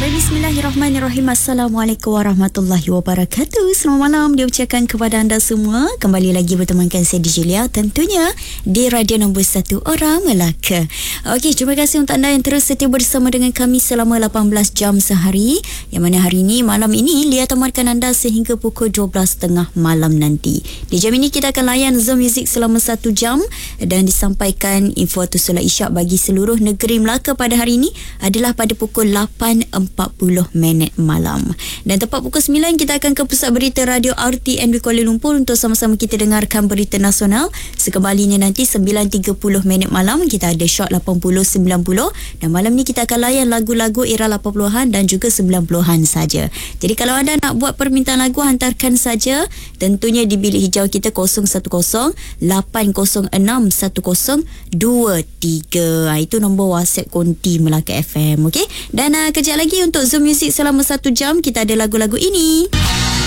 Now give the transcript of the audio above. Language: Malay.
Bismillahirrahmanirrahim. Assalamualaikum warahmatullahi wabarakatuh. Selamat malam diucapkan kepada anda semua. Kembali lagi bertemankan saya Julia, tentunya di radio nombor 1 Orang Melaka. Okey, terima kasih untuk anda yang terus setia bersama dengan kami selama 18 jam sehari. Yang mana hari ini, malam ini, Lia tamatkan anda sehingga pukul 12.30 malam nanti. Di jam ini kita akan layan Zoom Music selama 1 jam dan disampaikan info tu solat isyak bagi seluruh negeri Melaka pada hari ini adalah pada pukul 8.40 minit malam. Dan tepat pukul 9 kita akan ke pusat berita radio RTNB Kuala Lumpur untuk sama-sama kita dengarkan berita nasional. Sekembalinya nanti 9.30 minit malam kita ada shot 80-90 dan malam ni kita akan layan lagu-lagu era 80-an dan juga 90-an saja. Jadi kalau anda nak buat permintaan lagu, hantarkan saja tentunya di bilik hijau kita 010-806-1023. Itu nombor WhatsApp Konti Melaka FM. Okey. Dan kejap lagi untuk Zoom Music selama 1 jam kita ada lagu-lagu ini.